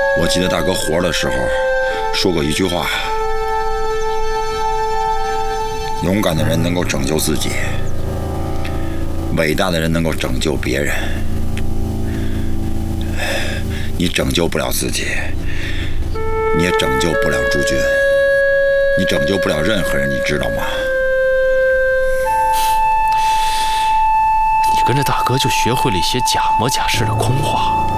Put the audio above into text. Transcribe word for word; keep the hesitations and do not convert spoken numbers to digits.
我记得大哥活着的时候说过一句话：勇敢的人能够拯救自己，伟大的人能够拯救别人。你拯救不了自己，你也拯救不了朱军，你拯救不了任何人，你知道吗？ 你跟着大哥就学会了一些假模假式的空话。